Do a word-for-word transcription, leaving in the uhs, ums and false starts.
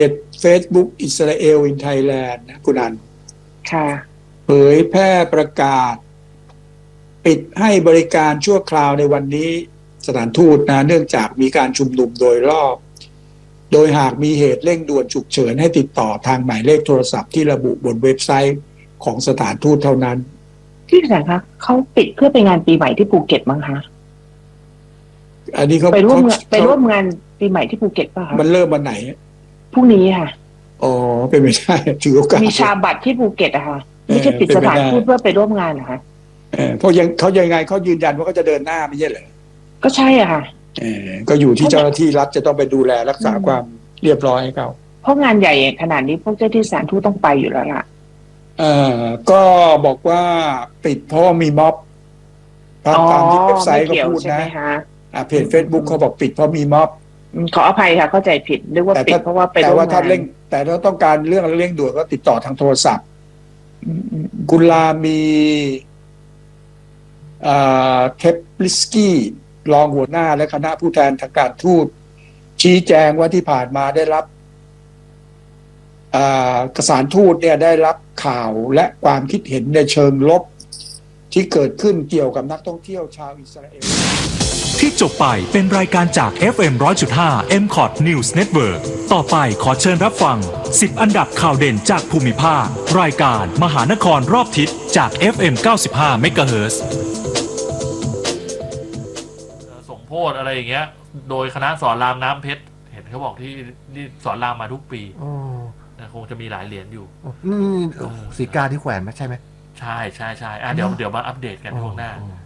เฟซบุ๊กอิสราเอลอินไทยแลนด์นะคุณอันค่ะเผยแพร่ประกาศปิดให้บริการชั่วคราวในวันนี้สถานทูตนะเนื่องจากมีการชุมนุมโดยรอบโดยหากมีเหตุเร่งด่วนฉุกเฉินให้ติดต่อทางหมายเลขโทรศัพท์ที่ระบุบนเว็บไซต์ของสถานทูตเท่านั้นที่ไหนคะเขาปิดเพื่อไปงานปีใหม่ที่ภูเก็ตมั้งคะอันนี้เขาไปร่วมไปร่วมงานปีใหม่ที่ภูเก็ตป่ะคะมันเริ่มวันไหนพรุ่งนี้ค่ะอ๋อเป็นไม่ใช่ถือโอกาสมีชาบัตรที่ภูเก็ตอะค่ะไม่ใช่ปิดสถานทูตเพื่อไปร่วมงานนะคะเออเพราะยังเขายังไงเขายืนยันว่าเขาจะเดินหน้าไม่ใช่เหรอก็ใช่อ่ะค่ะเออก็อยู่ที่เจ้าหน้าที่รัฐจะต้องไปดูแลรักษาความเรียบร้อยให้เขาเพราะงานใหญ่ขนาดนี้พวกเจ้าที่สถานทูตต้องไปอยู่แล้วล่ะเออก็บอกว่าปิดเพราะมีม็อบตามที่เว็บไซต์เขาพูดนะอ่าเพจ Facebook เขาบอกปิดเพราะมีม็อบขออภัยค่ะเข้าใจผิดนึกว่าปิดเพราะว่าไปแต่ว่าถ้าเร่งแต่ถ้าต้องการเรื่องเร่งด่วนก็ติดต่อทางโทรศัพท์กุลามีเทปลิสกี้รองหัวหน้าและคณะผู้แทนทางการทูตชี้แจงว่าที่ผ่านมาได้รับกสารทูตเนี่ยได้รับข่าวและความคิดเห็นในเชิงลบที่เกิดขึ้นเกี่ยวกับนักท่องเที่ยวชาวอิสราเอลที่จบไปเป็นรายการจาก เอฟ เอ็ม หนึ่งร้อยจุดห้า เอ็ม คอท News Network ต่อไปขอเชิญรับฟังสิบอันดับข่าวเด่นจากภูมิภาครายการมหานครรอบทิศจาก เอฟ เอ็ม เก้าสิบห้า เมกะเฮิรตซ์สมโพธิอะไรอย่างเงี้ยโดยคณะสอนรามน้ำเพชรเห็นเขาบอกที่นี่สอนรามมาทุกปีแต่คงจะมีหลายเหรียญอยู่นี่สีกาที่แขวนไหมใช่ไหมใช่ใช่ใช่อ่ะเดี๋ยวเดี๋ยวมาอัปเดตกันช่วงหน้า